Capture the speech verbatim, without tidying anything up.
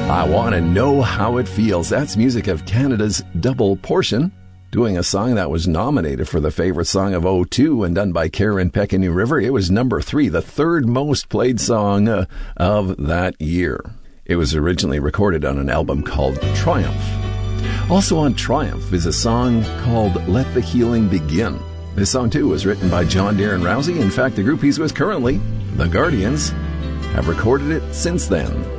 I Want to Know How It Feels. That's music of Canada's Double Portion, doing a song that was nominated for the Favorite Song of oh two and done by Karen Peck in New River. It was number three, the third most played song uh, of that year. It was originally recorded on an album called Triumph. Also on Triumph is a song called Let the Healing Begin. This song, too, was written by John Darren Rousey. In fact, the group he's with currently, The Guardians, have recorded it since then.